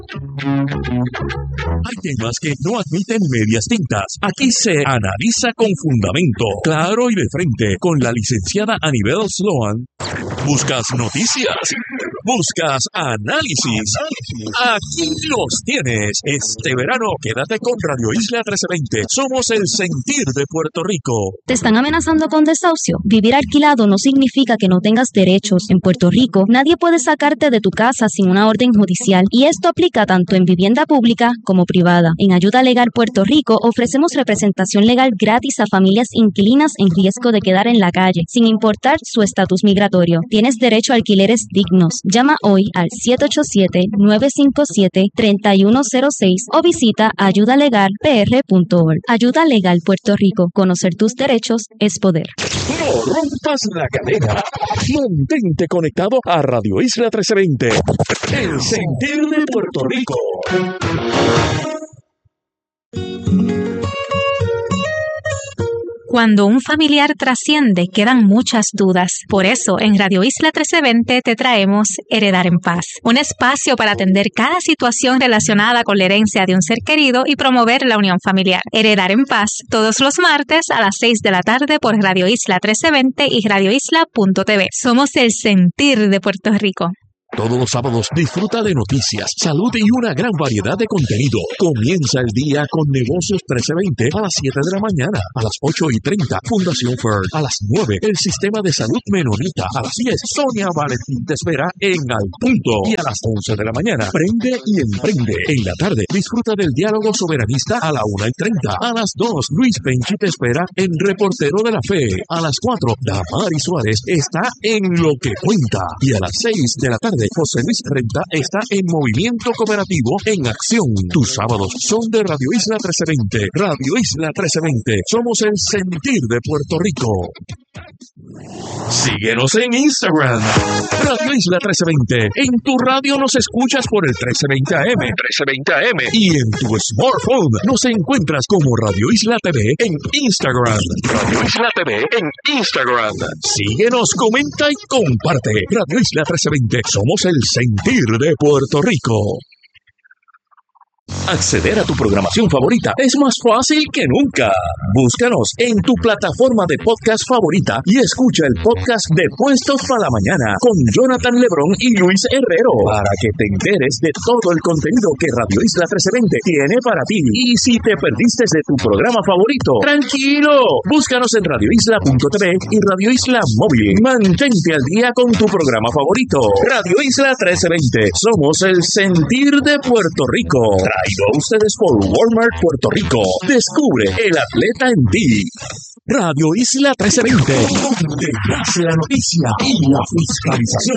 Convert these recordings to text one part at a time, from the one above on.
Hay temas que no admiten medias tintas. Aquí se analiza con fundamento, claro y de frente, con la licenciada Anibel Sloan. ¿Buscas noticias? ¿Buscas análisis? Aquí los tienes. Este verano quédate con Radio Isla 1320. Somos el sentir de Puerto Rico. ¿Te están amenazando con desahucio? Vivir alquilado no significa que no tengas derechos. En Puerto Rico, nadie puede sacarte de tu casa sin una orden judicial, y esto aplica tanto en vivienda pública como privada. En Ayuda Legal Puerto Rico ofrecemos representación legal gratis a familias inquilinas en riesgo de quedar en la calle, sin importar su estatus migratorio. Tienes derecho a alquileres dignos. Llama hoy al 787-957-3106 o visita ayudalegalpr.org. Ayuda Legal Puerto Rico. Conocer tus derechos es poder. No rompas la cadena. Mantente conectado a Radio Isla 1320. El sentir de Puerto Rico. Cuando un familiar trasciende, quedan muchas dudas. Por eso, en Radio Isla 1320 te traemos Heredar en Paz, un espacio para atender cada situación relacionada con la herencia de un ser querido y promover la unión familiar. Heredar en Paz, todos los martes a las 6 de la tarde por Radio Isla 1320 y radioisla.tv. Somos el sentir de Puerto Rico. Todos los sábados disfruta de noticias, salud y una gran variedad de contenido. Comienza el día con Negocios 1320 a las 7 de la mañana. A las 8:30, Fundación Fern. A las 9, el Sistema de Salud Menonita. A las 10, Sonia Valentín te espera en Al Punto. Y a las 11 de la mañana, Prende y Emprende. En la tarde, disfruta del diálogo soberanista a la 1:30. A las 2, Luis Penchi te espera en Reportero de la Fe. A las 4, Damari Suárez está en Lo que Cuenta. Y a las 6 de la tarde, José Luis Renta está en Movimiento Cooperativo en Acción. Tus sábados son de Radio Isla 1320. Radio Isla 1320. Somos el sentir de Puerto Rico. Síguenos en Instagram. Radio Isla 1320. En tu radio nos escuchas por el 1320 AM. 1320 AM. Y en tu smartphone nos encuentras como Radio Isla TV en Instagram. Radio Isla TV en Instagram. Síguenos, comenta y comparte. Radio Isla 1320. Somos el sentir de Puerto Rico. Acceder a tu programación favorita es más fácil que nunca. Búscanos en tu plataforma de podcast favorita y escucha el podcast de Puestos para la Mañana con Jonathan Lebrón y Luis Herrero para que te enteres de todo el contenido que Radio Isla 1320 tiene para ti. Y si te perdiste de tu programa favorito, tranquilo, búscanos en radioisla.tv y Radio Isla Móvil. Mantente al día con tu programa favorito. Radio Isla 1320. Somos el sentir de Puerto Rico. Traído a ustedes por Walmart Puerto Rico. Descubre el atleta en ti. Radio Isla 1320, donde nace la noticia y la fiscalización.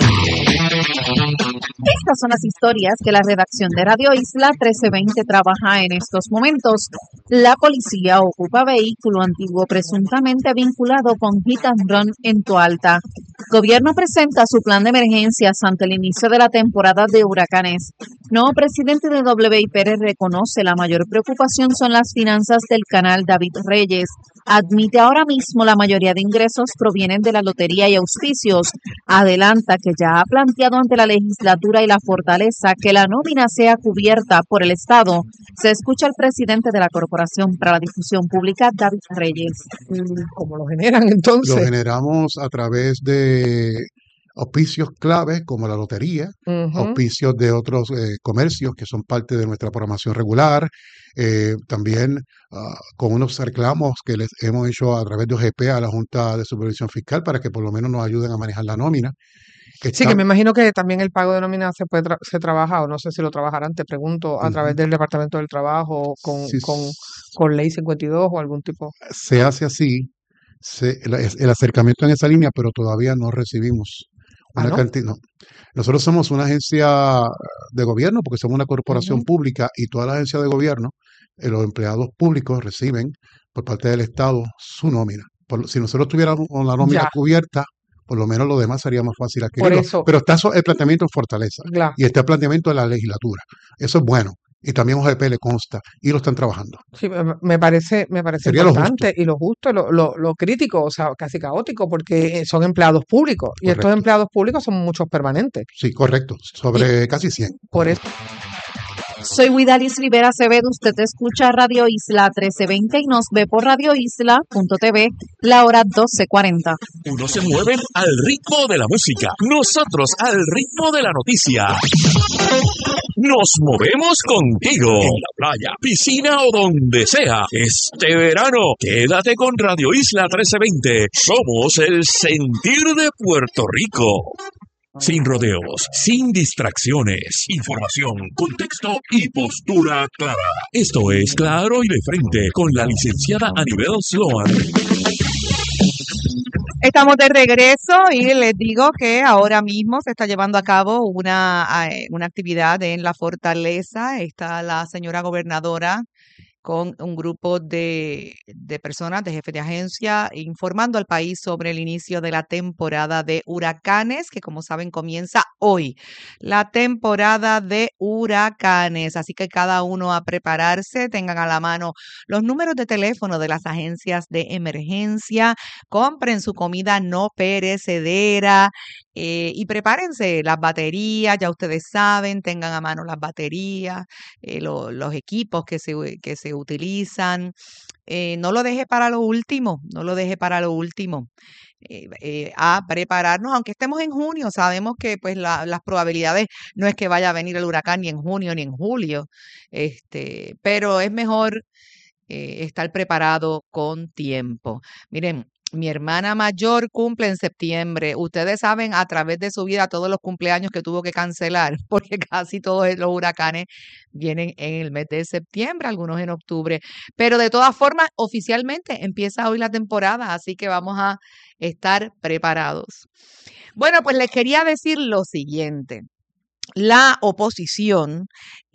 Estas son las historias que la redacción de Radio Isla 1320 trabaja en estos momentos. La policía ocupa vehículo antiguo presuntamente vinculado con Hit and Run en Toalta. Gobierno presenta su plan de emergencias ante el inicio de la temporada de huracanes. Nuevo presidente de WIPR reconoce la mayor preocupación son las finanzas del canal. David Reyes admite ahora mismo la mayoría de ingresos provienen de la lotería y auspicios. Adelanta que ya ha planteado ante la legislatura y la fortaleza que la nómina sea cubierta por el Estado. Se escucha al presidente de la Corporación para la Difusión Pública, David Reyes. ¿Cómo lo generan entonces? Lo generamos a través de auspicios claves como la lotería, auspicios de otros comercios que son parte de nuestra programación regular, también con unos reclamos que les hemos hecho a través de OGP a la Junta de Supervisión Fiscal para que por lo menos nos ayuden a manejar la nómina. Sí, que me imagino que también el pago de nómina se trabaja, o no sé si lo trabajarán, te pregunto, a través del Departamento del Trabajo, con Ley 52 o algún tipo. Se hace así, el acercamiento en esa línea, pero todavía no recibimos una cantidad. No. Nosotros somos una agencia de gobierno porque somos una corporación pública y todas las agencias de gobierno, los empleados públicos reciben por parte del Estado su nómina. Si nosotros tuviéramos la nómina cubierta, por lo menos lo demás sería más fácil adquirirlo. Pero está el planteamiento en Fortaleza y está el planteamiento de la legislatura. Eso es bueno. Y también OGP le consta y lo están trabajando. Sí, me parece importante y lo justo, lo crítico, o sea, casi caótico, porque son empleados públicos. Correcto. Y estos empleados públicos son muchos permanentes. Sí, correcto, sobre casi 100. Por eso. Soy Widalis Rivera Acevedo, usted escucha Radio Isla 1320 y nos ve por radioisla.tv, la hora 12:40. Unos se mueven al ritmo de la música, nosotros al ritmo de la noticia. Nos movemos contigo, en la playa, piscina o donde sea. Este verano, quédate con Radio Isla 1320. Somos el sentir de Puerto Rico. Sin rodeos, sin distracciones, información, contexto y postura clara. Esto es Claro y de Frente con la licenciada Anibel Sloan. Estamos de regreso y les digo que ahora mismo se está llevando a cabo una actividad en la Fortaleza. Está la señora gobernadora con un grupo de personas, de jefes de agencia, informando al país sobre el inicio de la temporada de huracanes, que como saben comienza hoy, la temporada de huracanes. Así que cada uno a prepararse, tengan a la mano los números de teléfono de las agencias de emergencia, compren su comida no perecedera, y prepárense las baterías, ya ustedes saben, tengan a mano las baterías, los equipos que se utilizan. No lo deje para lo último, no lo deje para lo último. A prepararnos, aunque estemos en junio, sabemos que pues las probabilidades no es que vaya a venir el huracán ni en junio ni en julio, pero es mejor estar preparado con tiempo. Miren, mi hermana mayor cumple en septiembre. Ustedes saben a través de su vida todos los cumpleaños que tuvo que cancelar, porque casi todos los huracanes vienen en el mes de septiembre, algunos en octubre. Pero de todas formas, oficialmente empieza hoy la temporada, así que vamos a estar preparados. Bueno, pues les quería decir lo siguiente. La oposición,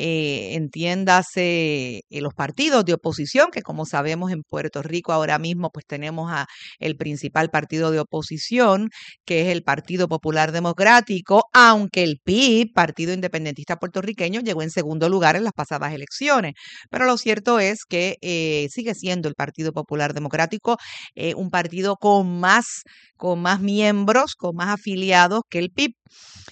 entiéndase los partidos de oposición, que como sabemos en Puerto Rico ahora mismo pues tenemos el principal partido de oposición, que es el Partido Popular Democrático, aunque el PIB, Partido Independentista Puertorriqueño, llegó en segundo lugar en las pasadas elecciones. Pero lo cierto es que sigue siendo el Partido Popular Democrático un partido con más miembros, con más afiliados que el PIB.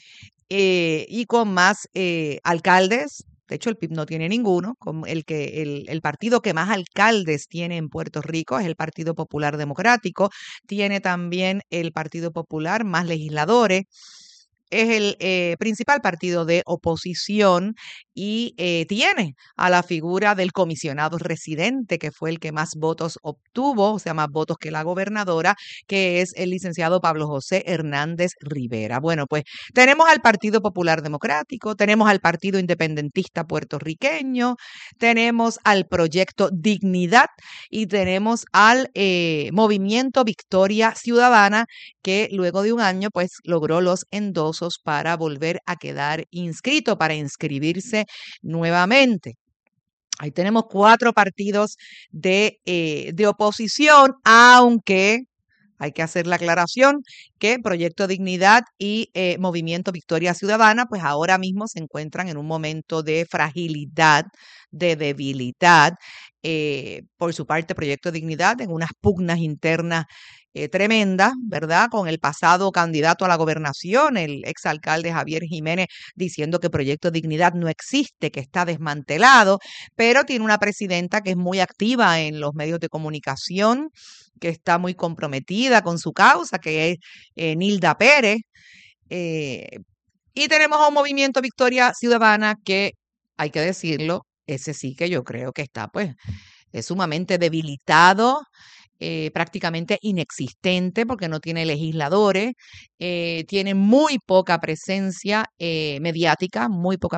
Y con más alcaldes. De hecho, el PIB no tiene ninguno. El partido que más alcaldes tiene en Puerto Rico es el Partido Popular Democrático. Tiene también el Partido Popular más legisladores. Es el principal partido de oposición y tiene a la figura del comisionado residente, que fue el que más votos obtuvo, o sea, más votos que la gobernadora, que es el licenciado Pablo José Hernández Rivera. Bueno, pues tenemos al Partido Popular Democrático, tenemos al Partido Independentista Puertorriqueño, tenemos al Proyecto Dignidad y tenemos al Movimiento Victoria Ciudadana, que luego de un año pues logró los endosos para volver a quedar inscrito, para inscribirse nuevamente. Ahí tenemos 4 partidos de oposición, aunque hay que hacer la aclaración que Proyecto Dignidad y Movimiento Victoria Ciudadana pues ahora mismo se encuentran en un momento de fragilidad, de debilidad. Por su parte, Proyecto Dignidad en unas pugnas internas tremenda, ¿verdad? Con el pasado candidato a la gobernación, el exalcalde Javier Jiménez, diciendo que Proyecto Dignidad no existe, que está desmantelado, pero tiene una presidenta que es muy activa en los medios de comunicación, que está muy comprometida con su causa, que es Nilda Pérez. Y tenemos a un Movimiento Victoria Ciudadana que, hay que decirlo, ese sí que yo creo que está, pues, es sumamente debilitado, prácticamente inexistente porque no tiene legisladores, tiene muy poca presencia mediática,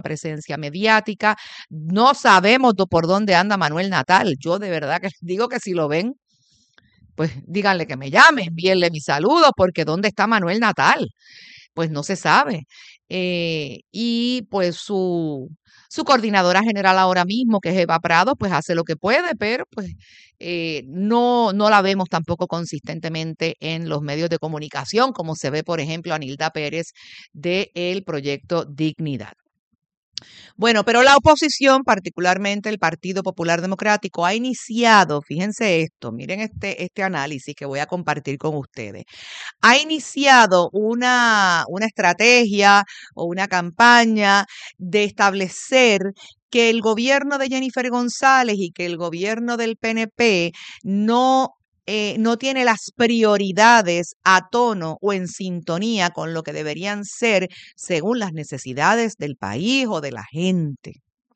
No sabemos por dónde anda Manuel Natal. Yo de verdad que digo que si lo ven, pues díganle que me llame, envíenle mis saludos, porque ¿dónde está Manuel Natal? Pues no se sabe. Y pues su coordinadora general ahora mismo, que es Eva Prado, pues hace lo que puede, pero pues no la vemos tampoco consistentemente en los medios de comunicación, como se ve, por ejemplo, a Nilda Pérez del Proyecto Dignidad. Bueno, pero la oposición, particularmente el Partido Popular Democrático, ha iniciado, fíjense esto, miren este análisis que voy a compartir con ustedes. Ha iniciado una estrategia o una campaña de establecer que el gobierno de Jennifer González y que el gobierno del PNP no tiene las prioridades a tono o en sintonía con lo que deberían ser según las necesidades del país o de la gente.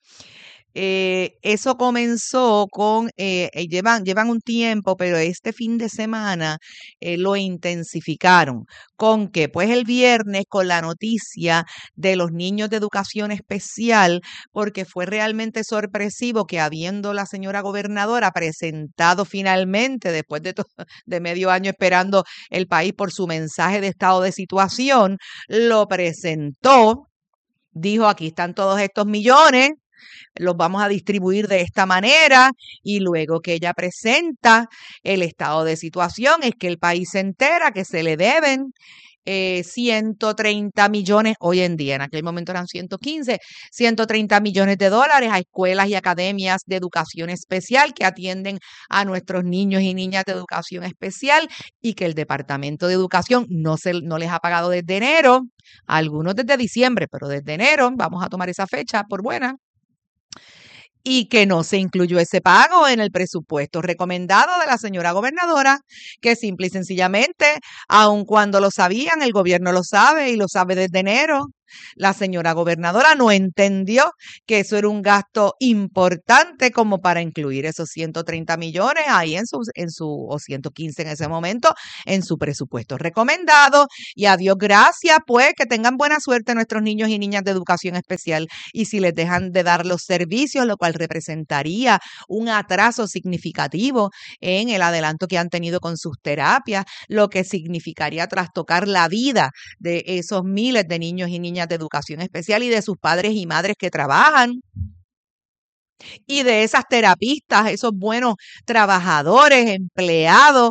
Eso comenzó con, llevan un tiempo, pero este fin de semana lo intensificaron con que, pues el viernes, con la noticia de los niños de educación especial, porque fue realmente sorpresivo que habiendo la señora gobernadora presentado finalmente, después de medio año esperando el país por su mensaje de estado de situación, lo presentó, dijo, aquí están todos estos millones, los vamos a distribuir de esta manera, y luego que ella presenta el estado de situación es que el país se entera que se le deben 130 millones hoy en día, en aquel momento eran 130 millones de dólares a escuelas y academias de educación especial que atienden a nuestros niños y niñas de educación especial, y que el Departamento de Educación no les ha pagado desde enero, algunos desde diciembre, pero desde enero, vamos a tomar esa fecha por buena, y que no se incluyó ese pago en el presupuesto recomendado de la señora gobernadora, que simple y sencillamente, aun cuando lo sabían, el gobierno lo sabe y lo sabe desde enero, la señora gobernadora no entendió que eso era un gasto importante como para incluir esos 130 millones ahí o 115 en ese momento, en su presupuesto recomendado. Y a Dios gracias, pues, que tengan buena suerte nuestros niños y niñas de educación especial. Y si les dejan de dar los servicios, lo cual representaría un atraso significativo en el adelanto que han tenido con sus terapias, lo que significaría trastocar la vida de esos miles de niños y niñas de educación especial y de sus padres y madres que trabajan, y de esas terapistas, esos buenos trabajadores, empleados,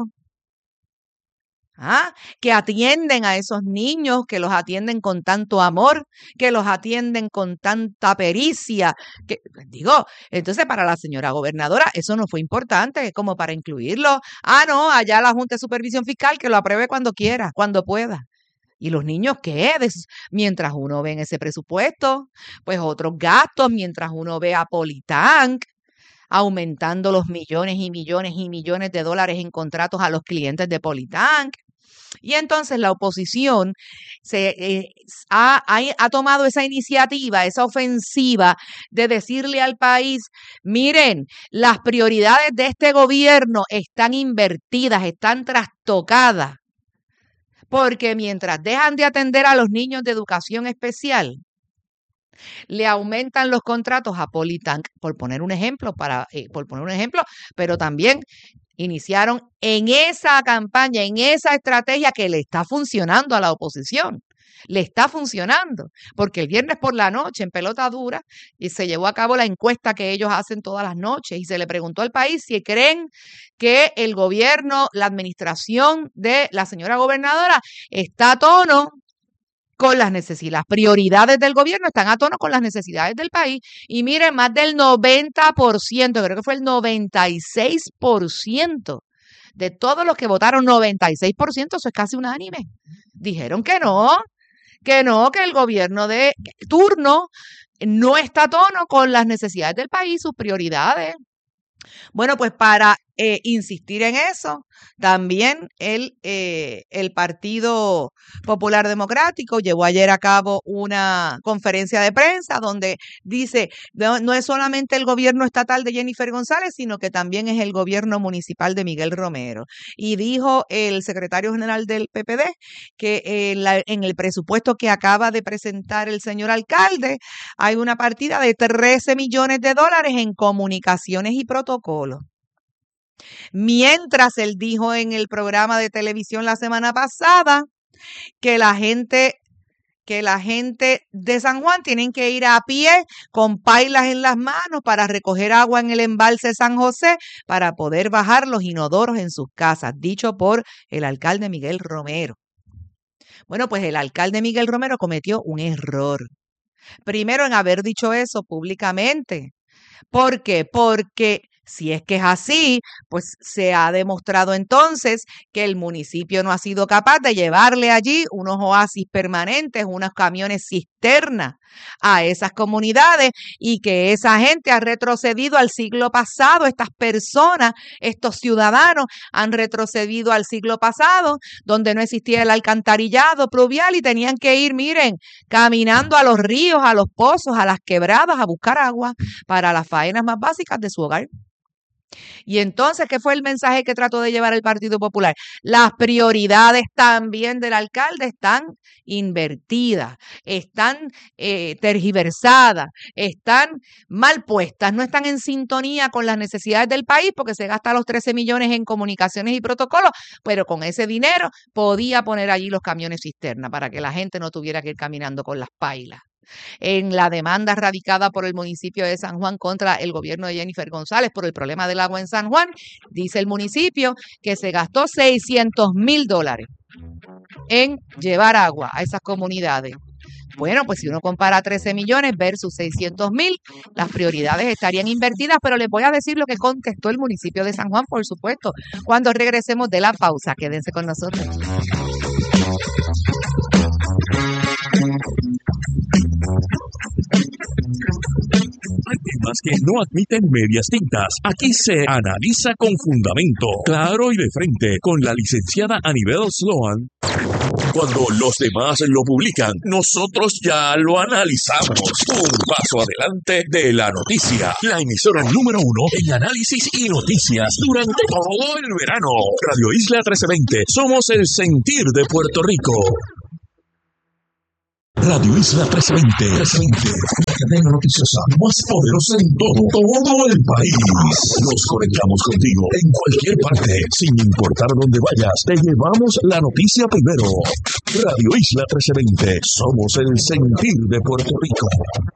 que atienden a esos niños, que los atienden con tanto amor, que los atienden con tanta pericia, que digo, entonces para la señora gobernadora eso no fue importante como para incluirlo. No, allá la Junta de Supervisión Fiscal que lo apruebe cuando quiera, cuando pueda. ¿Y los niños qué? Mientras uno ve en ese presupuesto, pues otros gastos, mientras uno ve a Politank aumentando los millones y millones y millones de dólares en contratos a los clientes de Politank. Y entonces la oposición ha tomado esa iniciativa, esa ofensiva de decirle al país, miren, las prioridades de este gobierno están invertidas, están trastocadas. Porque mientras dejan de atender a los niños de educación especial, le aumentan los contratos a Politank, por poner un ejemplo, pero también iniciaron en esa campaña, en esa estrategia que le está funcionando a la oposición. Le está funcionando, porque el viernes por la noche en Pelota Dura y se llevó a cabo la encuesta que ellos hacen todas las noches y se le preguntó al país si creen que el gobierno, la administración de la señora gobernadora está a tono con las necesidades, las prioridades del gobierno están a tono con las necesidades del país. Y miren, más del 90%, creo que fue el 96% de todos los que votaron, 96%, eso es casi unánime, dijeron que no, que el gobierno de turno no está a tono con las necesidades del país, sus prioridades. Bueno, pues para insistir en eso, también el Partido Popular Democrático llevó ayer a cabo una conferencia de prensa donde dice, no es solamente el gobierno estatal de Jennifer González, sino que también es el gobierno municipal de Miguel Romero. Y dijo el secretario general del PPD que en el presupuesto que acaba de presentar el señor alcalde hay una partida de 13 millones de dólares en comunicaciones y protocolos. Mientras él dijo en el programa de televisión la semana pasada que la gente de San Juan tienen que ir a pie con pailas en las manos para recoger agua en el embalse San José para poder bajar los inodoros en sus casas, dicho por el alcalde Miguel Romero. Bueno, pues el alcalde Miguel Romero cometió un error. Primero en haber dicho eso públicamente. ¿Por qué? Porque Si es que es así, pues se ha demostrado entonces que el municipio no ha sido capaz de llevarle allí unos oasis permanentes, unos camiones cisterna a esas comunidades y que esa gente ha retrocedido al siglo pasado, estas personas, estos ciudadanos han retrocedido al siglo pasado, donde no existía el alcantarillado pluvial y tenían que ir, miren, caminando a los ríos, a los pozos, a las quebradas a buscar agua para las faenas más básicas de su hogar. Y entonces, ¿qué fue el mensaje que trató de llevar el Partido Popular? Las prioridades también del alcalde están invertidas, están tergiversadas, están mal puestas, no están en sintonía con las necesidades del país porque se gasta los 13 millones en comunicaciones y protocolos, pero con ese dinero podía poner allí los camiones cisterna para que la gente no tuviera que ir caminando con las pailas. En la demanda radicada por el municipio de San Juan contra el gobierno de Jennifer González por el problema del agua en San Juan, dice el municipio que se gastó $600,000 en llevar agua a esas comunidades. Bueno, pues si uno compara 13 millones versus 600,000, las prioridades estarían invertidas, pero les voy a decir lo que contestó el municipio de San Juan, por supuesto, cuando regresemos de la pausa. Quédense con nosotros. Hay temas que no admiten medias tintas. Aquí se analiza con fundamento, claro y de frente, con la licenciada Anibel Sloan. Cuando los demás lo publican, nosotros ya lo analizamos. Un paso adelante de la noticia. La emisora número 1 en análisis y noticias durante todo el verano. Radio Isla 1320. Somos el sentir de Puerto Rico. Radio Isla 1320, la cadena noticiosa más poderosa en todo el país. Nos conectamos contigo en cualquier parte, sin importar dónde vayas, te llevamos la noticia primero. Radio Isla 1320, somos el sentir de Puerto Rico.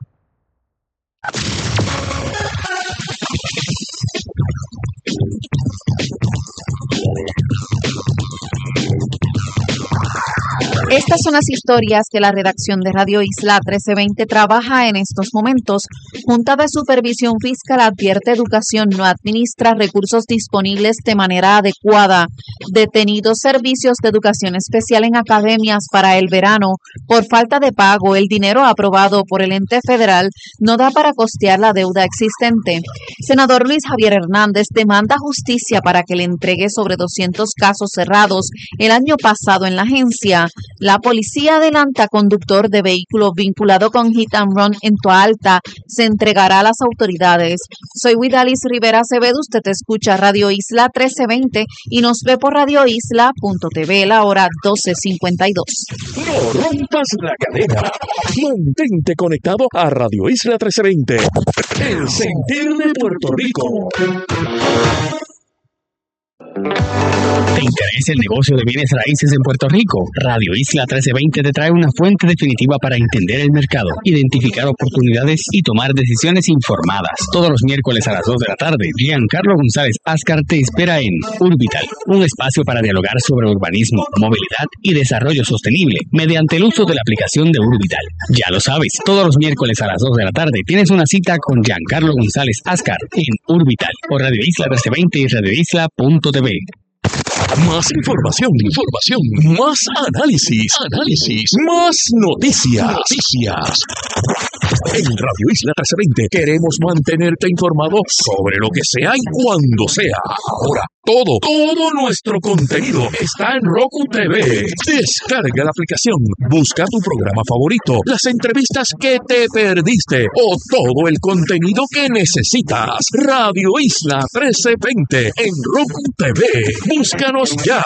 Estas son las historias que la redacción de Radio Isla 1320 trabaja en estos momentos. Junta de Supervisión Fiscal advierte Educación no administra recursos disponibles de manera adecuada. Detenidos servicios de educación especial en academias para el verano. Por falta de pago, el dinero aprobado por el ente federal no da para costear la deuda existente. Senador Luis Javier Hernández demanda justicia para que le entregue sobre 200 casos cerrados el año pasado en la agencia. La policía adelanta conductor de vehículo vinculado con Hit and Run en Toalta. Se entregará a las autoridades. Soy Widalis Rivera Acevedo. Usted escucha Radio Isla 1320 y nos ve por radioisla.tv, la hora 12:52. No rompas la cadena. Mantente conectado a Radio Isla 1320. El sentir de Puerto Rico. ¿Te interesa el negocio de bienes raíces en Puerto Rico? Radio Isla 1320 te trae una fuente definitiva para entender el mercado, identificar oportunidades y tomar decisiones informadas. Todos los miércoles a las 2 de la tarde, Giancarlo González Ascar te espera en Urbital, un espacio para dialogar sobre urbanismo, movilidad y desarrollo sostenible mediante el uso de la aplicación de Urbital. Ya lo sabes, todos los miércoles a las 2 de la tarde tienes una cita con Giancarlo González Ascar en Urbital por Radio Isla 1320 y radioisla.tv. Más información, más análisis, más noticias. En Radio Isla 1320 queremos mantenerte informado sobre lo que sea y cuando sea. Ahora, todo nuestro contenido está en Roku TV. Descarga la aplicación, busca tu programa favorito, las entrevistas que te perdiste o todo el contenido que necesitas. Radio Isla 1320 en Roku TV. Búscanos ya.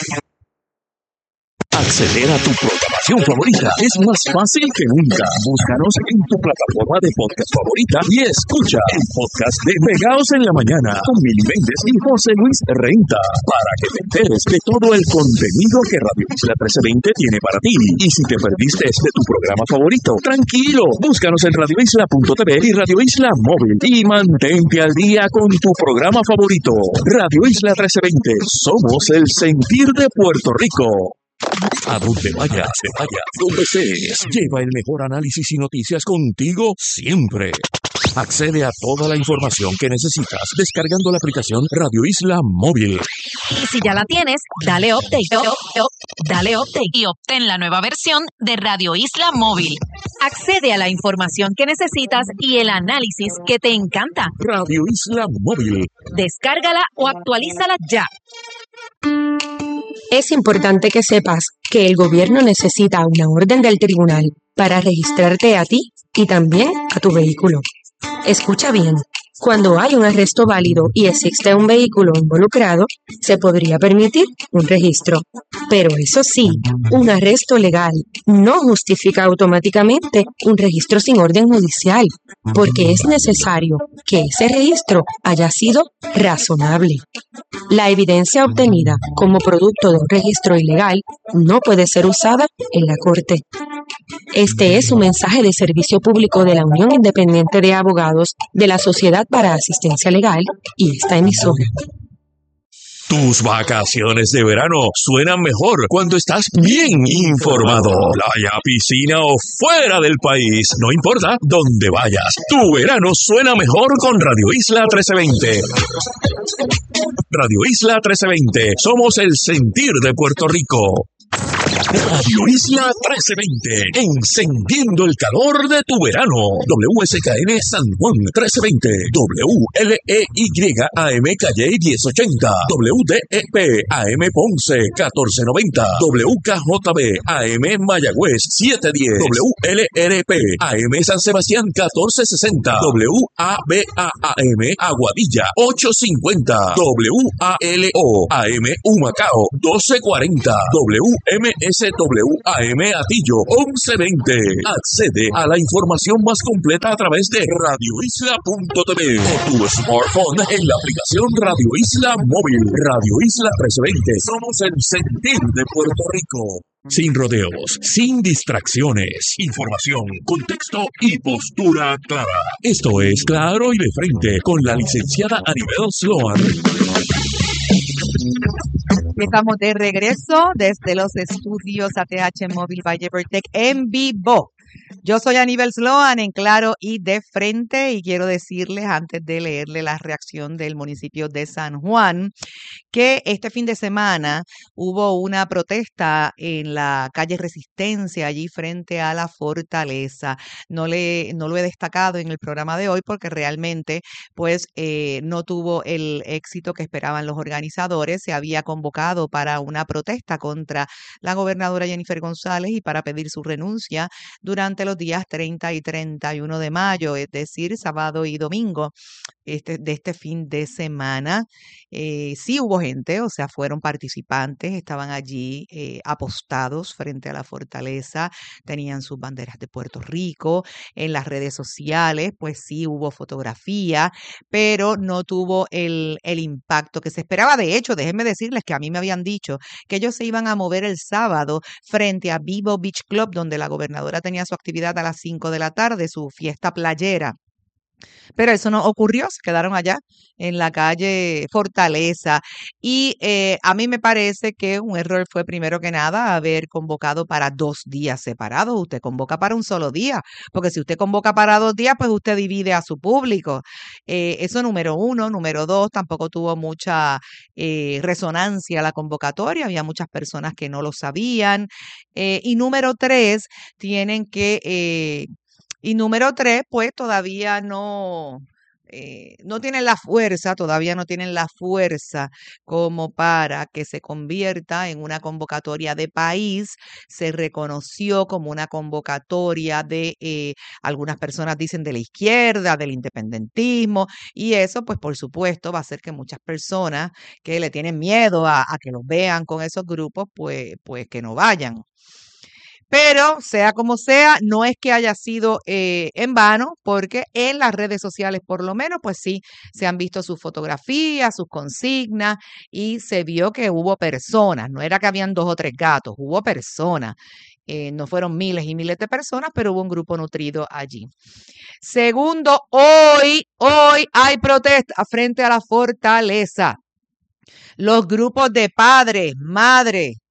Acceder a tu programación favorita es más fácil que nunca. Búscanos en tu plataforma de podcast favorita y escucha el podcast de Pegados en la Mañana con Mili Méndez y José Luis Renta para que te enteres de todo el contenido que Radio Isla 1320 tiene para ti. Y si te perdiste de tu programa favorito, tranquilo, búscanos en radioisla.tv y Radio Isla Móvil y mantente al día con tu programa favorito. Radio Isla 1320, somos el sentir de Puerto Rico. A donde vayas, donde estés, lleva el mejor análisis y noticias contigo siempre. Accede a toda la información que necesitas descargando la aplicación Radio Isla Móvil. Y si ya la tienes, dale update. Dale update y obtén la nueva versión de Radio Isla Móvil. Accede a la información que necesitas y el análisis que te encanta. Radio Isla Móvil. Descárgala o actualízala ya. Es importante que sepas que el gobierno necesita una orden del tribunal para registrarte a ti y también a tu vehículo. Escucha bien. Cuando hay un arresto válido y existe un vehículo involucrado, se podría permitir un registro. Pero eso sí, un arresto legal no justifica automáticamente un registro sin orden judicial, porque es necesario que ese registro haya sido razonable. La evidencia obtenida como producto de un registro ilegal no puede ser usada en la corte. Este es un mensaje de servicio público de la Unión Independiente de Abogados de la Sociedad para Asistencia Legal y esta emisora. Tus vacaciones de verano suenan mejor cuando estás bien informado. Playa, piscina o fuera del país, no importa dónde vayas. Tu verano suena mejor con Radio Isla 1320. Radio Isla 1320. Somos el sentir de Puerto Rico. Radio Isla 1320, encendiendo el calor de tu verano. WSKN San Juan 1320, WLEY AM Calle 1080, WDEP AM Ponce 1490, WKJB AM Mayagüez 710, WLRP AM San Sebastián 1460, WABA-AM Aguadilla 850, WALO AM Humacao 1240, MSWAM Atillo 1120. Accede a la información más completa a través de radioisla.tv o tu smartphone en la aplicación Radio Isla Móvil. Radio Isla 1320. Somos el sentir de Puerto Rico. Sin rodeos, sin distracciones, información, contexto y postura clara. Esto es Claro y de Frente con la licenciada Anibel Sloan. Estamos de regreso desde los estudios ATH Móvil Valle Vertec en vivo. Yo soy Anibel Sloan en Claro y de Frente y quiero decirles antes de leerle la reacción del municipio de San Juan que este fin de semana hubo una protesta en la calle Resistencia allí frente a la Fortaleza. No lo he destacado en el programa de hoy porque realmente pues no tuvo el éxito que esperaban los organizadores. Se había convocado para una protesta contra la gobernadora Jennifer González y para pedir su renuncia durante los días 30 y 31 de mayo, es decir, sábado y domingo de este fin de semana. Sí hubo gente, o sea, fueron participantes, estaban allí apostados frente a la fortaleza, tenían sus banderas de Puerto Rico, en las redes sociales, pues sí hubo fotografía, pero no tuvo el impacto que se esperaba. De hecho, déjenme decirles que a mí me habían dicho que ellos se iban a mover el sábado frente a Vivo Beach Club, donde la gobernadora tenía su actividad a las 5 de la tarde, su fiesta playera. Pero eso no ocurrió, se quedaron allá en la calle Fortaleza y a mí me parece que un error fue primero que nada haber convocado para 2 días separados. Usted convoca para un solo día, porque si usted convoca para 2 días, pues usted divide a su público. Eso número 1. Número 2, tampoco tuvo mucha resonancia la convocatoria, había muchas personas que no lo sabían. Y número 3, pues todavía no tienen la fuerza, como para que se convierta en una convocatoria de país. Se reconoció como una convocatoria de, algunas personas dicen de la izquierda, del independentismo, y eso pues por supuesto va a hacer que muchas personas que le tienen miedo a que los vean con esos grupos, pues que no vayan. Pero, sea como sea, no es que haya sido en vano, porque en las redes sociales, por lo menos, pues sí, se han visto sus fotografías, sus consignas, y se vio que hubo personas. No era que habían 2 o 3 gatos, hubo personas. No fueron miles y miles de personas, pero hubo un grupo nutrido allí. Segundo, hoy hay protesta frente a la fortaleza. Los grupos de padres, madres,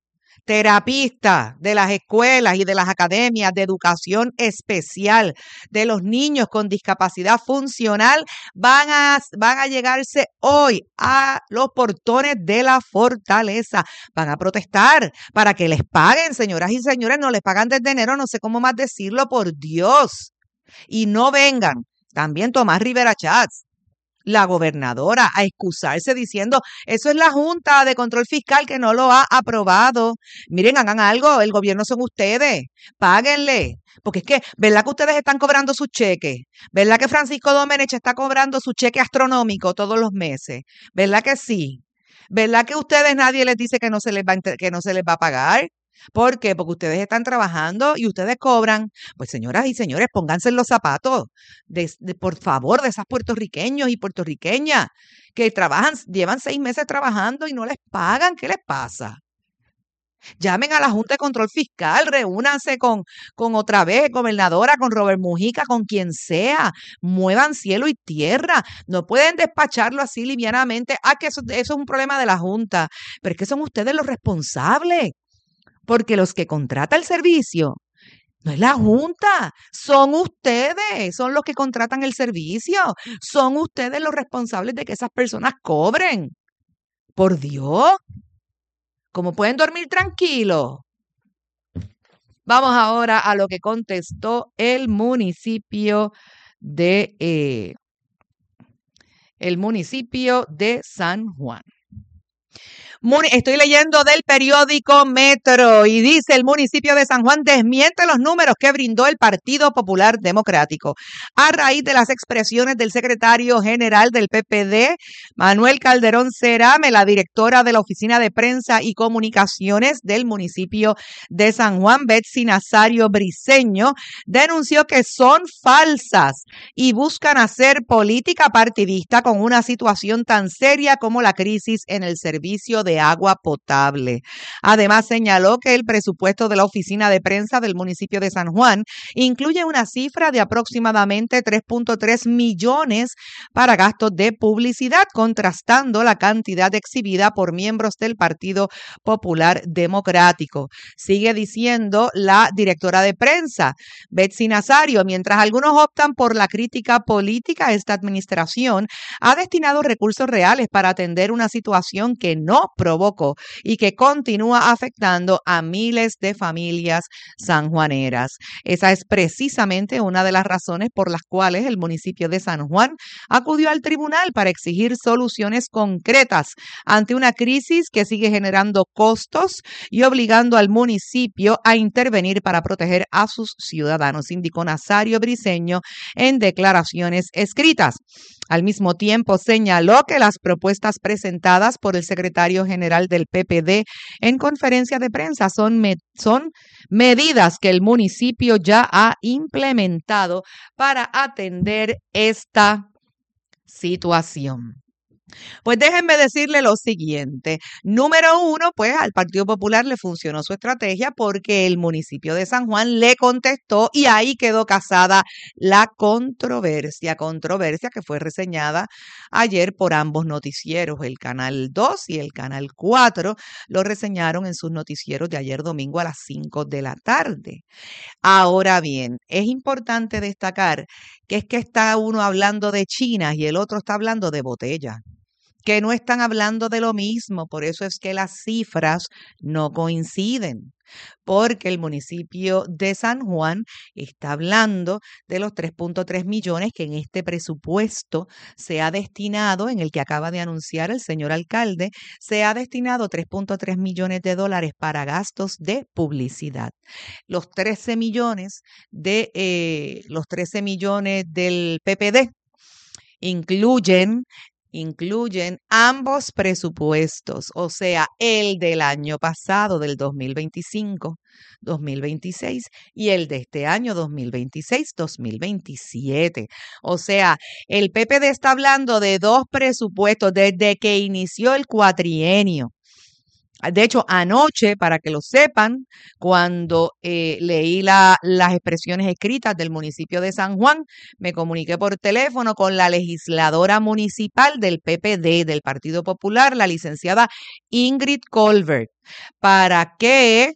terapistas de las escuelas y de las academias de educación especial de los niños con discapacidad funcional van a llegarse hoy a los portones de la fortaleza. Van a protestar para que les paguen, señoras y señores, no les pagan desde enero, no sé cómo más decirlo, por Dios. Y no vengan también Tomás Rivera Chats, la gobernadora, a excusarse diciendo, eso es la Junta de Control Fiscal que no lo ha aprobado. Miren, hagan algo, el gobierno son ustedes, páguenle. Porque es que, ¿verdad que ustedes están cobrando sus cheques? ¿Verdad que Francisco Domenech está cobrando su cheque astronómico todos los meses? ¿Verdad que sí? ¿Verdad que ustedes nadie les dice que no se les va a pagar? ¿Por qué? Porque ustedes están trabajando y ustedes cobran. Pues señoras y señores, pónganse en los zapatos, por favor, de esas puertorriqueños y puertorriqueñas que trabajan, llevan 6 meses trabajando y no les pagan. ¿Qué les pasa? Llamen a la Junta de Control Fiscal, reúnanse con otra vez, gobernadora, con Robert Mujica, con quien sea, muevan cielo y tierra. No pueden despacharlo así livianamente. Que eso es un problema de la Junta, pero es que son ustedes los responsables. Porque los que contrata el servicio no es la Junta, son ustedes, son los que contratan el servicio, son ustedes los responsables de que esas personas cobren. Por Dios, ¿cómo pueden dormir tranquilos? Vamos ahora a lo que contestó el municipio de San Juan. Estoy leyendo del periódico Metro y dice: el municipio de San Juan desmiente los números que brindó el Partido Popular Democrático a raíz de las expresiones del secretario general del PPD, Manuel Calderón Cerame. La directora de la Oficina de Prensa y Comunicaciones del municipio de San Juan, Betsy Nazario Briceño, denunció que son falsas y buscan hacer política partidista con una situación tan seria como la crisis en el servicio de agua potable. Además, señaló que el presupuesto de la Oficina de Prensa del municipio de San Juan incluye una cifra de aproximadamente 3.3 millones para gastos de publicidad, contrastando la cantidad exhibida por miembros del Partido Popular Democrático. Sigue diciendo la directora de prensa, Betsy Nazario: mientras algunos optan por la crítica política, esta administración ha destinado recursos reales para atender una situación que no provocó y que continúa afectando a miles de familias sanjuaneras. Esa es precisamente una de las razones por las cuales el municipio de San Juan acudió al tribunal para exigir soluciones concretas ante una crisis que sigue generando costos y obligando al municipio a intervenir para proteger a sus ciudadanos, indicó Nazario Briceño en declaraciones escritas. Al mismo tiempo, señaló que las propuestas presentadas por el secretario general del PPD en conferencia de prensa son medidas que el municipio ya ha implementado para atender esta situación. Pues déjenme decirle lo siguiente. Número 1, pues al Partido Popular le funcionó su estrategia porque el municipio de San Juan le contestó y ahí quedó casada la controversia que fue reseñada ayer por ambos noticieros. El Canal 2 y el Canal 4 lo reseñaron en sus noticieros de ayer domingo a las 5 de la tarde. Ahora bien, es importante destacar que es que está uno hablando de chinas y el otro está hablando de botellas, que no están hablando de lo mismo. Por eso es que las cifras no coinciden, porque el municipio de San Juan está hablando de los 3.3 millones que en este presupuesto se ha destinado, en el que acaba de anunciar el señor alcalde, se ha destinado 3.3 millones de dólares para gastos de publicidad. Los 13 millones del PPD incluyen ambos presupuestos, o sea, el del año pasado, del 2025-2026, y el de este año 2026-2027. O sea, el PPD está hablando de 2 presupuestos desde que inició el cuatrienio. De hecho, anoche, para que lo sepan, cuando leí las expresiones escritas del municipio de San Juan, me comuniqué por teléfono con la legisladora municipal del PPD, del Partido Popular, la licenciada Ingrid Colbert, para que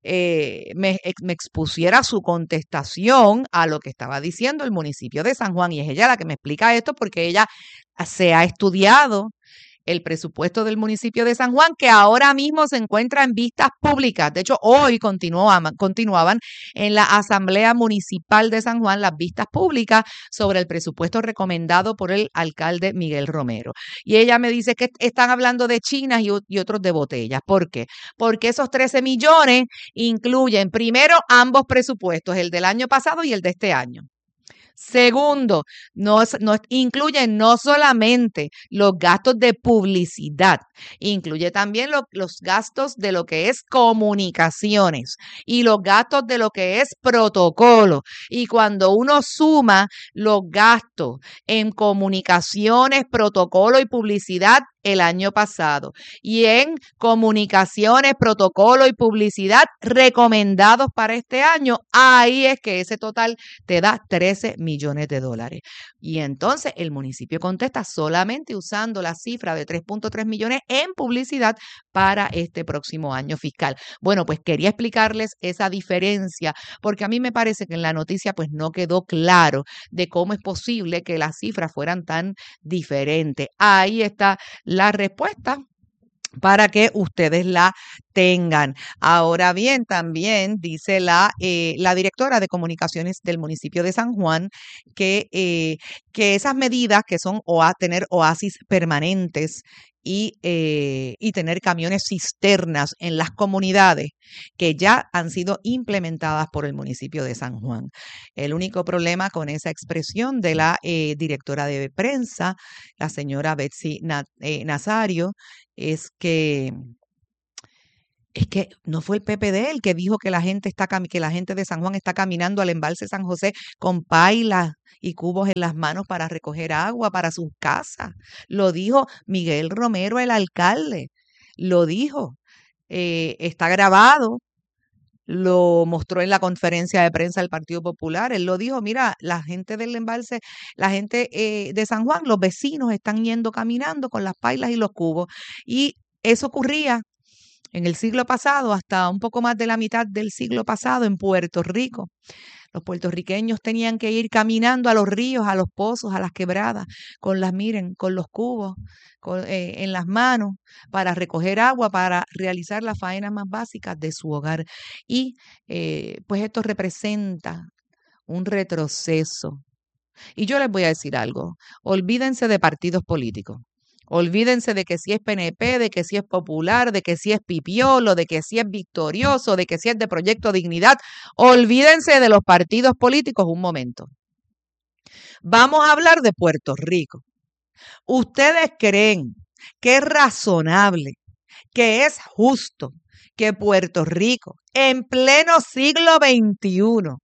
me expusiera su contestación a lo que estaba diciendo el municipio de San Juan. Y es ella la que me explica esto porque ella se ha estudiado el presupuesto del municipio de San Juan, que ahora mismo se encuentra en vistas públicas. De hecho, hoy continuaban en la Asamblea Municipal de San Juan las vistas públicas sobre el presupuesto recomendado por el alcalde Miguel Romero. Y ella me dice que están hablando de chinas y otros de botellas. ¿Por qué? Porque esos 13 millones incluyen, primero, ambos presupuestos, el del año pasado y el de este año. Segundo, no incluye no solamente los gastos de publicidad, incluye también los gastos de lo que es comunicaciones y los gastos de lo que es protocolo. Y cuando uno suma los gastos en comunicaciones, protocolo y publicidad el año pasado y en comunicaciones, protocolo y publicidad recomendados para este año, ahí es que ese total te da 13 millones de dólares. Y entonces el municipio contesta solamente usando la cifra de 3.3 millones en publicidad para este próximo año fiscal. Bueno, pues quería explicarles esa diferencia porque a mí me parece que en la noticia pues no quedó claro de cómo es posible que las cifras fueran tan diferentes. Ahí está la respuesta para que ustedes la tengan. Ahora bien, también dice la directora de comunicaciones del municipio de San Juan que esas medidas que son tener oasis permanentes y tener camiones cisternas en las comunidades que ya han sido implementadas por el municipio de San Juan. El único problema con esa expresión de la directora de prensa, la señora Betsy Nazario, es que no fue el PPD el que dijo que la gente de San Juan está caminando al embalse San José con pailas y cubos en las manos para recoger agua para sus casas. Lo dijo Miguel Romero, el alcalde. Lo dijo. Está grabado. Lo mostró en la conferencia de prensa del Partido Popular. Él lo dijo, mira, la gente del embalse, la gente de San Juan, los vecinos están yendo caminando con las pailas y los cubos. Y eso ocurría en el siglo pasado, hasta un poco más de la mitad del siglo pasado en Puerto Rico. Los puertorriqueños tenían que ir caminando a los ríos, a los pozos, a las quebradas, con los cubos en las manos para recoger agua, para realizar las faenas más básicas de su hogar. Y pues esto representa un retroceso. Y yo les voy a decir algo, olvídense de partidos políticos. Olvídense de que si es PNP, de que si es Popular, de que si es Pipiolo, de que si es Victorioso, de que si es de Proyecto Dignidad. Olvídense de los partidos políticos un momento. Vamos a hablar de Puerto Rico. ¿Ustedes creen que es razonable, que es justo que Puerto Rico, en pleno siglo XXI,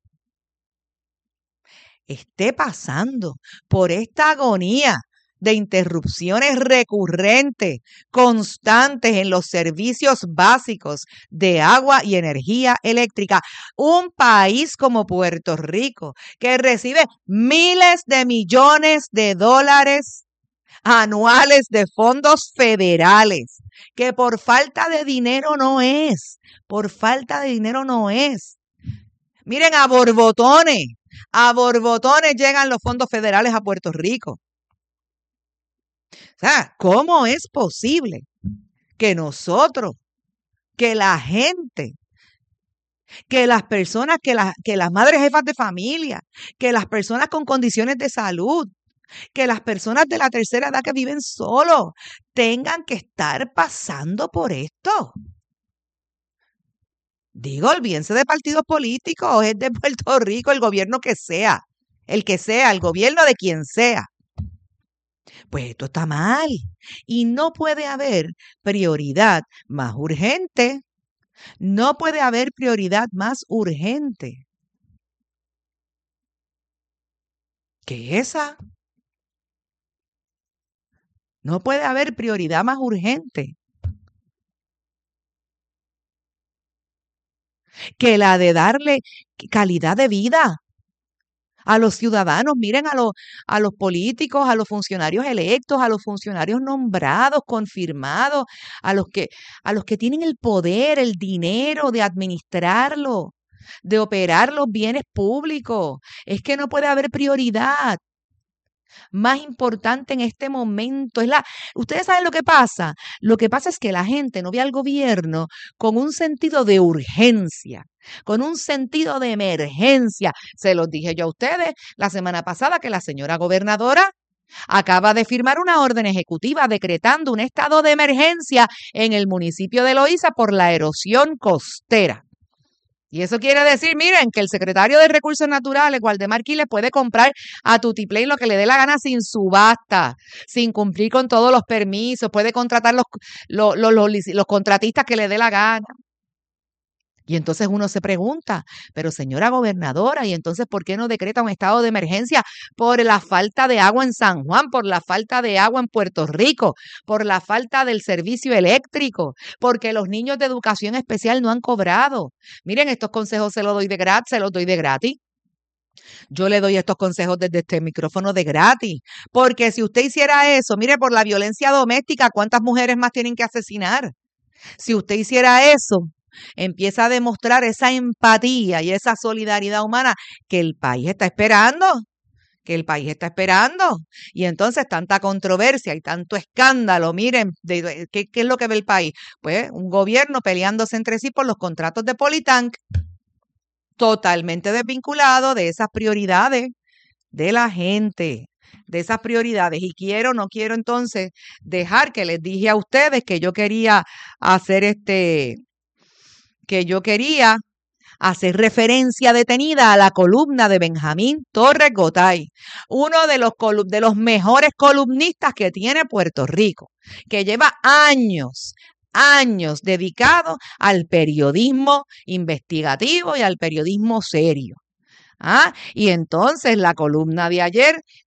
esté pasando por esta agonía de interrupciones recurrentes, constantes en los servicios básicos de agua y energía eléctrica? Un país como Puerto Rico, que recibe miles de millones de dólares anuales de fondos federales, que por falta de dinero no es. Miren, a borbotones llegan los fondos federales a Puerto Rico. O sea, ¿cómo es posible que nosotros, que la gente, que las personas, que las madres jefas de familia, que las personas con condiciones de salud, que las personas de la tercera edad que viven solos tengan que estar pasando por esto? Digo, olvídense de partidos políticos, es de Puerto Rico, el gobierno que sea, el gobierno de quien sea. Pues esto está mal y no puede haber prioridad más urgente. No puede haber prioridad más urgente que esa. No puede haber prioridad más urgente. que la de darle calidad de vida a los ciudadanos. Miren a los políticos, a los funcionarios electos, a los funcionarios nombrados, confirmados, a los que tienen el poder, el dinero de administrarlo, de operar los bienes públicos. Es que no puede haber prioridad más importante en este momento. Ustedes saben lo que pasa. Lo que pasa es que la gente no ve al gobierno con un sentido de urgencia, con un sentido de emergencia. Se los dije yo a ustedes la semana pasada que la señora gobernadora acaba de firmar una orden ejecutiva decretando un estado de emergencia en el municipio de Loíza por la erosión costera. Y eso quiere decir, miren, que el secretario de Recursos Naturales, Waldemar Quiles, puede comprar a Tutiplay lo que le dé la gana sin subasta, sin cumplir con todos los permisos, puede contratar los contratistas que le dé la gana. Y entonces uno se pregunta, pero señora gobernadora, ¿y entonces por qué no decreta un estado de emergencia? Por la falta de agua en San Juan, por la falta de agua en Puerto Rico, por la falta del servicio eléctrico, porque los niños de educación especial no han cobrado. Miren, estos consejos se los doy de gratis. Yo le doy estos consejos desde este micrófono de gratis, porque si usted hiciera eso, mire, por la violencia doméstica, ¿cuántas mujeres más tienen que asesinar? Si usted hiciera eso, empieza a demostrar esa empatía y esa solidaridad humana que el país está esperando, y entonces tanta controversia y tanto escándalo. Miren, ¿qué es lo que ve el país? Pues un gobierno peleándose entre sí por los contratos de Politank, totalmente desvinculado de esas prioridades de la gente, de esas prioridades. Y no quiero entonces dejar que les dije a ustedes que yo quería hacer referencia detenida a la columna de Benjamín Torres Gotay, uno de los mejores columnistas que tiene Puerto Rico, que lleva años dedicado al periodismo investigativo y al periodismo serio. Y entonces la columna de ayer